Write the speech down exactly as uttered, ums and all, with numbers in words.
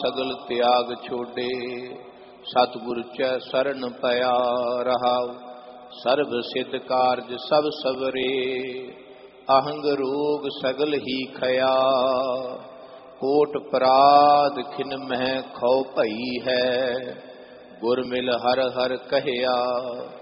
सगल त्याग छोड़े, सतगुर च शरण पया रहाउ। सर्व सिद्ध कारज सब सबरे, अहंग रोग सगल ही खया। कोट पराध खिन मह खौ भई है, गुर मिल हर हर कहया।